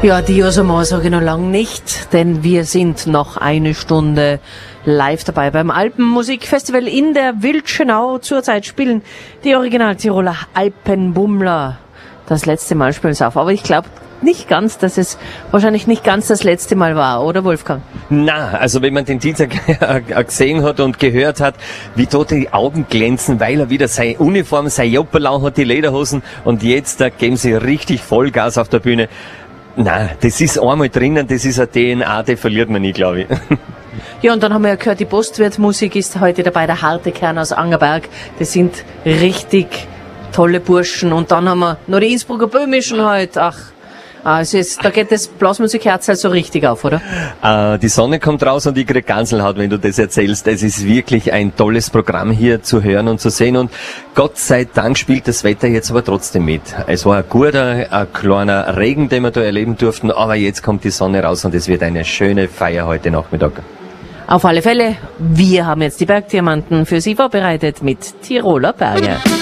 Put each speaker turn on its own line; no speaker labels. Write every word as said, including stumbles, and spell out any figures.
Ja, die Osama sage ich noch lang nicht, denn wir sind noch eine Stunde live dabei beim Alpenmusikfestival in der Wildschönau. Zurzeit spielen die Original-Tiroler Alpenbummler. Das letzte Mal spielen sie auf, aber ich glaube nicht ganz, dass es wahrscheinlich nicht ganz das letzte Mal war, oder Wolfgang?
Na, also wenn man den Dienstag gesehen hat und gehört hat, wie dort die Augen glänzen, weil er wieder seine Uniform, sein Jopperlau hat, die Lederhosen, und jetzt da geben sie richtig Vollgas auf der Bühne. Na, das ist einmal drinnen, das ist eine D N A, die verliert man nie, glaube ich.
Ja, und dann haben wir ja gehört, die Postwirtmusik ist heute dabei, der harte Kern aus Angerberg. Das sind richtig tolle Burschen. Und dann haben wir noch die Innsbrucker Böhmischen heute. Ach, also ist, da geht das Blasmusikherz halt so richtig auf, oder?
Äh, die Sonne kommt raus und ich krieg Ganselhaut, wenn du das erzählst. Es ist wirklich ein tolles Programm hier zu hören und zu sehen, und Gott sei Dank spielt das Wetter jetzt aber trotzdem mit. Es war ein guter, ein kleiner Regen, den wir da erleben durften, aber jetzt kommt die Sonne raus und es wird eine schöne Feier heute Nachmittag.
Auf alle Fälle, wir haben jetzt die Bergdiamanten für Sie vorbereitet mit Tiroler Berge.